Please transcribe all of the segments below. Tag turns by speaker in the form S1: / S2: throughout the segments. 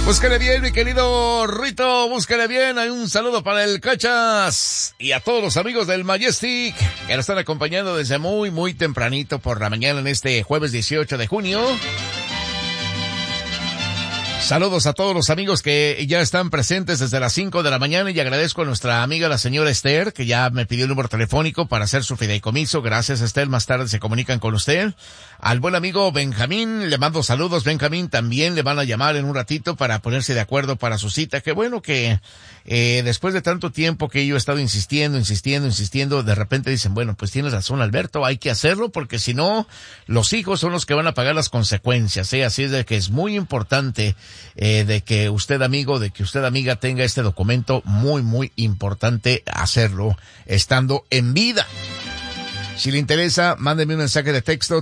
S1: Búsquele bien, mi querido Rito, búsquele bien. Hay un saludo para el Cachas y a todos los amigos del Majestic que nos están acompañando desde muy tempranito por la mañana en este jueves 18 de junio. Saludos a todos los amigos que ya están presentes desde las 5 de la mañana y agradezco a nuestra amiga la señora Esther que ya me pidió el número telefónico para hacer su fideicomiso. Gracias, Esther, más tarde se comunican con usted. Al buen amigo Benjamín, le mando saludos. Benjamín también le van a llamar en un ratito para ponerse de acuerdo para su cita. Qué bueno que después de tanto tiempo que yo he estado insistiendo, de repente dicen, bueno, pues tienes razón, Alberto, hay que hacerlo porque si no, los hijos son los que van a pagar las consecuencias, ¿eh? Así es de que es muy importante de que usted, amigo, de que usted, amiga, tenga este documento, muy importante hacerlo estando en vida. Si le interesa, mándeme un mensaje de texto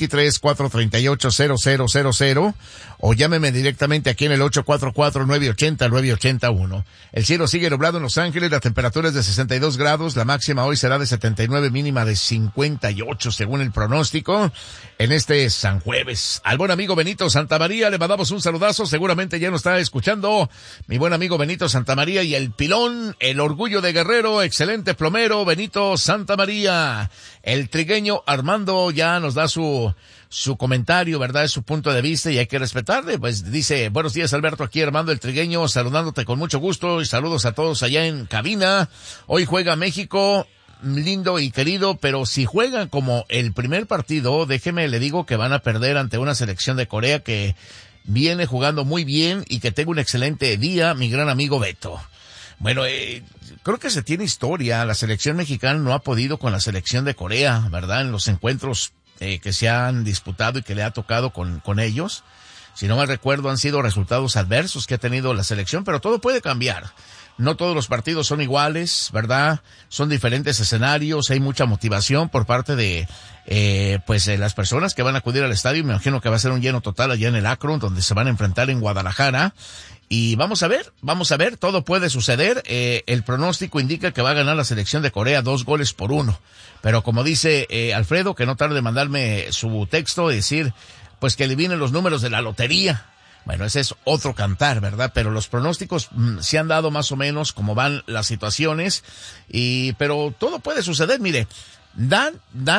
S1: 323-438-0000 o llámeme directamente aquí en el 844-980-981. El cielo sigue nublado en Los Ángeles, la temperatura es de 62 grados, la máxima hoy será de 79, mínima de 58 según el pronóstico en este San Jueves. Al buen amigo Benito Santamaría le mandamos un saludazo, seguramente ya nos está escuchando mi buen amigo Benito Santamaría y el pilón, el orgullo de Guerrero, excelente plomero Benito Santamaría. El trigueño Armando ya nos da su comentario, ¿verdad? Es su punto de vista y hay que respetarle. Pues dice, buenos días Alberto, aquí Armando el trigueño, saludándote con mucho gusto y saludos a todos allá en cabina. Hoy juega México, lindo y querido, pero si juegan como el primer partido, déjeme le digo que van a perder ante una selección de Corea que viene jugando muy bien y que tenga un excelente día, mi gran amigo Beto. Bueno, creo que se tiene historia. La selección mexicana no ha podido con la selección de Corea, ¿verdad? En los encuentros que se han disputado y que le ha tocado con ellos. Si no mal recuerdo, han sido resultados adversos que ha tenido la selección, pero todo puede cambiar. No todos los partidos son iguales, ¿verdad? Son diferentes escenarios, hay mucha motivación por parte de las personas que van a acudir al estadio. Me imagino que va a ser un lleno total allá en el Akron, donde se van a enfrentar en Guadalajara. Y vamos a ver, todo puede suceder. El pronóstico indica que va a ganar la selección de Corea 2-1. Pero como dice Alfredo, que no tarde en mandarme su texto y decir, pues que eliminen los números de la lotería. Bueno, ese es otro cantar, ¿verdad? Pero los pronósticos se han dado más o menos como van las situaciones. Pero todo puede suceder, mire. Dan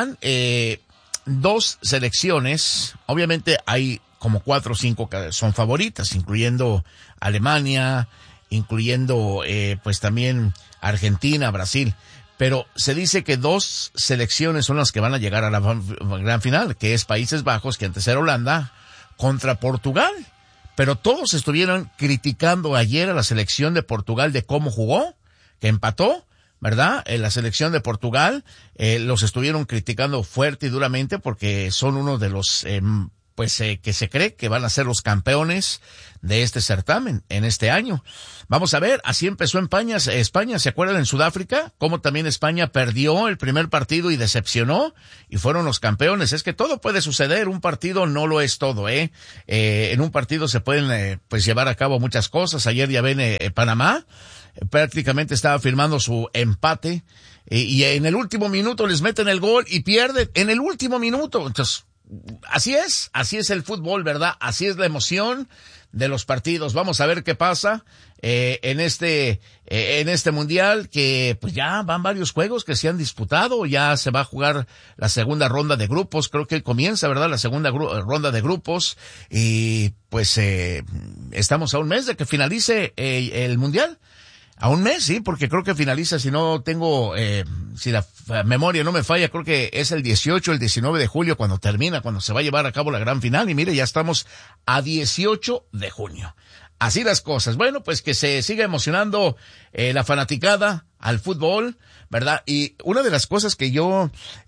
S1: dos selecciones, obviamente hay como 4 o 5 que son favoritas, incluyendo Alemania, incluyendo pues también Argentina, Brasil. Pero se dice que 2 selecciones son las que van a llegar a la gran final, que es Países Bajos, que antes era Holanda, contra Portugal. Pero todos estuvieron criticando ayer a la selección de Portugal de cómo jugó, que empató, ¿verdad? La selección de Portugal, los estuvieron criticando fuerte y duramente porque son uno de los que se cree que van a ser los campeones de este certamen en este año. Vamos a ver, así empezó España, ¿se acuerdan en Sudáfrica? Cómo también España perdió el primer partido y decepcionó y fueron los campeones. Es que todo puede suceder, un partido no lo es todo, en un partido se pueden llevar a cabo muchas cosas. Ayer ya ven Panamá, prácticamente estaba firmando su empate y en el último minuto les meten el gol y pierden en el último minuto. Entonces, así es el fútbol, ¿verdad? Así es la emoción de los partidos. Vamos a ver qué pasa en este mundial, que pues ya van varios juegos que se han disputado. Ya se va a jugar la segunda ronda de grupos, creo que comienza, ¿verdad? La segunda ronda de grupos y pues estamos a un mes de que finalice el mundial. A un mes, sí, porque creo que finaliza, si no tengo, si la memoria no me falla, creo que es el 18, el 19 de julio cuando termina, cuando se va a llevar a cabo la gran final. Y mire, ya estamos a 18 de junio. Así las cosas. Bueno, pues que se siga emocionando la fanaticada al fútbol, ¿verdad? Y una de las cosas que yo,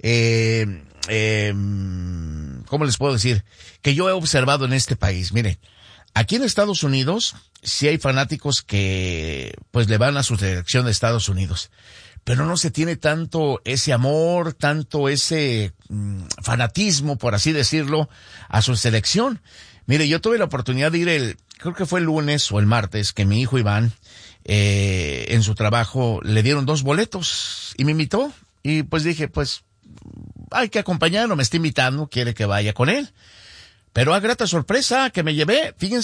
S1: ¿cómo les puedo decir? Que yo he observado en este país, mire. Aquí en Estados Unidos, sí hay fanáticos que, pues, le van a su selección de Estados Unidos. Pero no se tiene tanto ese amor, tanto ese fanatismo, por así decirlo, a su selección. Mire, yo tuve la oportunidad de ir creo que fue el lunes o el martes, que mi hijo Iván, en su trabajo, le dieron 2 boletos y me invitó. Y pues dije, pues, hay que acompañarlo, me está invitando, quiere que vaya con él. Pero a grata sorpresa que me llevé, fíjense,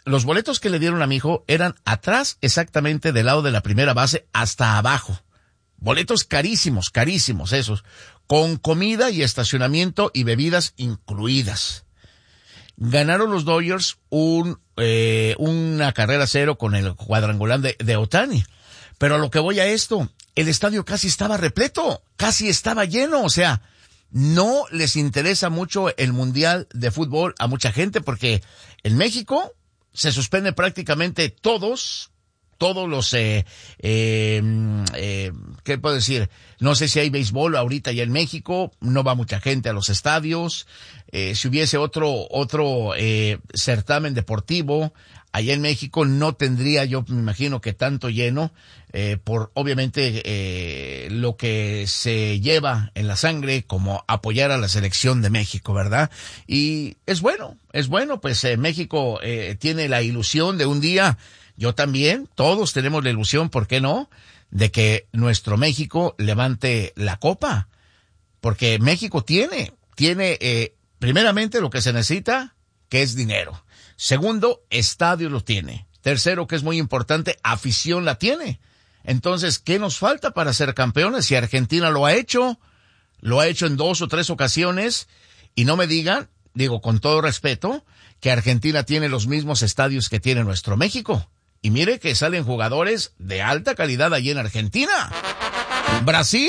S1: los boletos que le dieron a mi hijo eran atrás, exactamente del lado de la primera base hasta abajo. Boletos carísimos, carísimos esos, con comida y estacionamiento y bebidas incluidas. Ganaron los Dodgers una carrera 0 con el cuadrangular de Ohtani. Pero a lo que voy a esto, el estadio casi estaba repleto, casi estaba lleno, o sea, no les interesa mucho el Mundial de Fútbol a mucha gente porque en México se suspende prácticamente todos los, ¿qué puedo decir? No sé si hay béisbol ahorita ya en México, no va mucha gente a los estadios. Si hubiese otro certamen deportivo allá en México, no tendría, yo me imagino que tanto lleno, por obviamente lo que se lleva en la sangre como apoyar a la selección de México, ¿verdad? Y es bueno, pues México tiene la ilusión de un día. Yo también, todos tenemos la ilusión, ¿por qué no?, de que nuestro México levante la copa. Porque México tiene primeramente lo que se necesita, que es dinero. Segundo, estadio lo tiene. Tercero, que es muy importante, afición la tiene. Entonces, ¿qué nos falta para ser campeones? Si Argentina lo ha hecho en 2 o 3 ocasiones, y no me digan, digo con todo respeto, que Argentina tiene los mismos estadios que tiene nuestro México. Y mire que salen jugadores de alta calidad allí en Argentina. Brasil,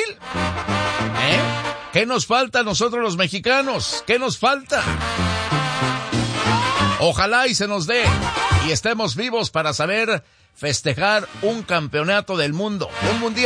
S1: ¿qué nos falta a nosotros los mexicanos? ¿Qué nos falta? Ojalá y se nos dé y estemos vivos para saber festejar un campeonato del mundo, un mundial.